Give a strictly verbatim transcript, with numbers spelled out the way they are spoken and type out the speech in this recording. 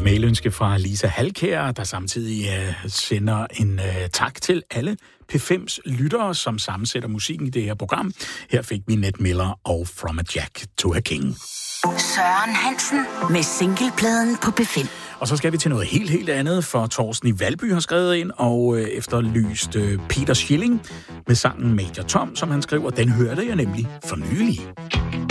mailønske fra Lisa Halkær, der samtidig uh, sender en uh, tak til alle P fems lyttere, som sammensætter musikken i det her program. Her fik vi Ned Miller og From a Jack to a King. Søren Hansen med singlepladen på P fem. Og så skal vi til noget helt, helt andet, for Torsten i Valby har skrevet ind og øh, efterlyst øh, Peter Schilling med sangen Major Tom, som han skriver. Den hørte jeg nemlig for nylig.